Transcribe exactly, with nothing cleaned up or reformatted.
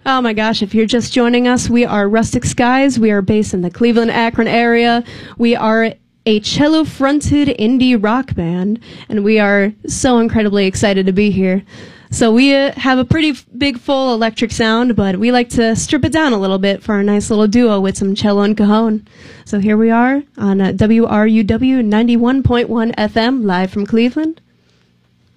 Oh my gosh, if you're just joining us, we are Rustic Skies. We are based in the Cleveland, Akron area. We are a cello-fronted indie rock band, and we are so incredibly excited to be here. So we uh, have a pretty f- big, full electric sound, but we like to strip it down a little bit for a nice little duo with some cello and cajon. So here we are on uh, W R U W ninety-one point one F M, live from Cleveland.